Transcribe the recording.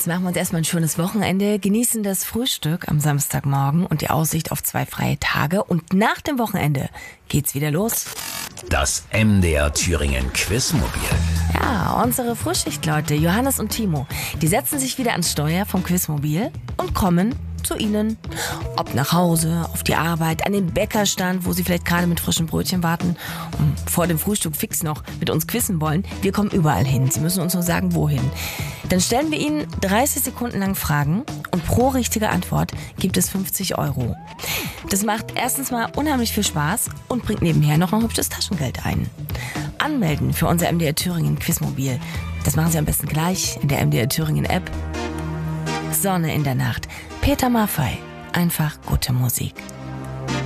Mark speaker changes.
Speaker 1: Jetzt machen wir uns erstmal ein schönes Wochenende, genießen das Frühstück am Samstagmorgen und die Aussicht auf 2 freie Tage. Und nach dem Wochenende geht's wieder los.
Speaker 2: Das MDR Thüringen Quizmobil.
Speaker 1: Ja, unsere Frühschichtleute Johannes und Timo, die setzen sich wieder ans Steuer vom Quizmobil und kommen zu Ihnen. Ob nach Hause, auf die Arbeit, an den Bäckerstand, wo Sie vielleicht gerade mit frischen Brötchen warten und vor dem Frühstück fix noch mit uns quizzen wollen. Wir kommen überall hin. Sie müssen uns nur sagen, wohin. Dann stellen wir Ihnen 30 Sekunden lang Fragen und pro richtige Antwort gibt es 50 €. Das macht erstens mal unheimlich viel Spaß und bringt nebenher noch ein hübsches Taschengeld ein. Anmelden für unser MDR Thüringen Quizmobil. Das machen Sie am besten gleich in der MDR Thüringen App. Sonne in der Nacht. Peter Maffay. Einfach gute Musik.